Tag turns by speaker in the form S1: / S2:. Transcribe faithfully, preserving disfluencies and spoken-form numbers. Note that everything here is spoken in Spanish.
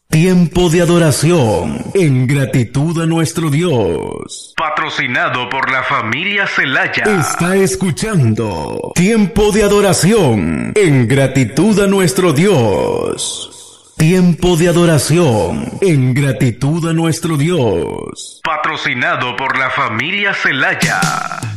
S1: Tiempo de adoración en gratitud a nuestro Dios.
S2: Patrocinado por la familia Celaya.
S1: Está escuchando Tiempo de adoración en gratitud a nuestro Dios. Tiempo de adoración en gratitud a nuestro Dios.
S2: Patrocinado por la familia Celaya.